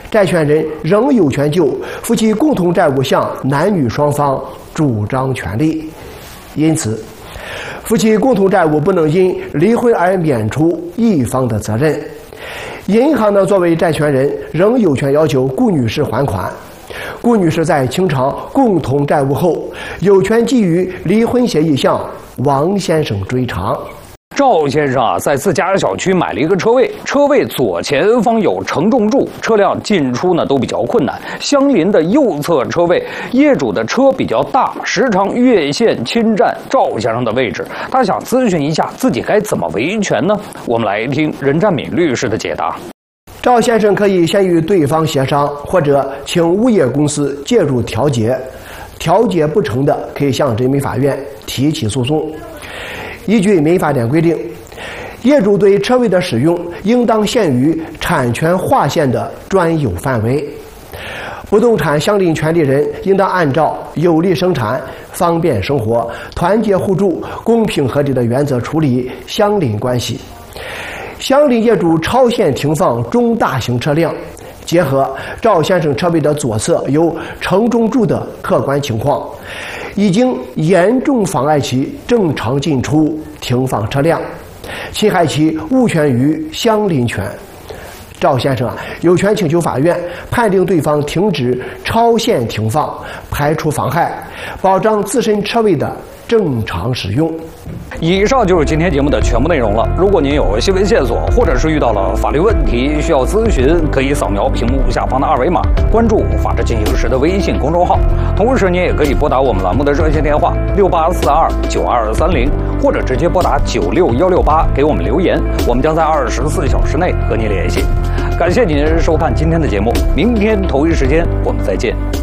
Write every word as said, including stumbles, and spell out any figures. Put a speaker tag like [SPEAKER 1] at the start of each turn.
[SPEAKER 1] 债权人仍有权就夫妻共同债务向男女双方主张权利。因此，夫妻共同债务不能因离婚而免除一方的责任。银行呢，作为债权人，仍有权要求顾女士还款。顾女士在清偿共同债务后，有权基于离婚协议向王先生追偿。
[SPEAKER 2] 赵先生啊，在自家小区买了一个车位，车位左前方有承重柱，车辆进出呢都比较困难。相邻的右侧车位，业主的车比较大，时常越线侵占赵先生的位置。他想咨询一下自己该怎么维权呢？我们来听任占敏律师的解答。
[SPEAKER 1] 赵先生可以先与对方协商，或者请物业公司介入调解。调解不成的，可以向人民法院提起诉讼。依据民法典规定，业主对车位的使用应当限于产权划线的专有范围。不动产相邻权利人应当按照有利生产、方便生活、团结互助、公平合理的原则处理相邻关系。相邻业主超限停放中大型车辆，结合赵先生车位的左侧有承重柱的客观情况，已经严重妨碍其正常进出停放车辆，侵害其物权与相邻权。赵先生啊，有权请求法院判定对方停止超限停放，排除妨害，保障自身车位的正常使用。
[SPEAKER 2] 以上就是今天节目的全部内容了。如果您有新闻线索，或者是遇到了法律问题需要咨询，可以扫描屏幕下方的二维码，关注“法治进行时”的微信公众号。同时，您也可以拨打我们栏目的热线电话六八四二九二三零，或者直接拨打九六幺六八给我们留言，我们将在二十四小时内和您联系。感谢您收看今天的节目，明天同一时间我们再见。